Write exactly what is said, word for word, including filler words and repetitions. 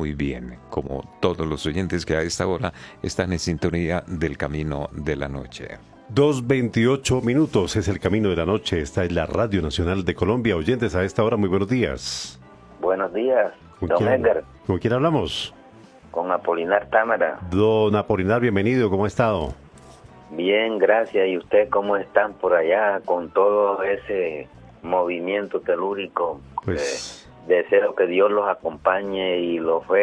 muy bien, como todos los oyentes que a esta hora están en sintonía del Camino de la Noche. dos veintiocho minutos es el Camino de la Noche. Esta es la Radio Nacional de Colombia. Oyentes a esta hora, muy buenos días. Buenos días, ¿Con don quién, Edgar. ¿Con quién hablamos? Con Apolinar Támara. Don Apolinar, bienvenido. ¿Cómo ha estado? Bien, gracias. ¿Y usted cómo están por allá con todo ese movimiento telúrico? Pues... Eh, deseo que Dios los acompañe y los vea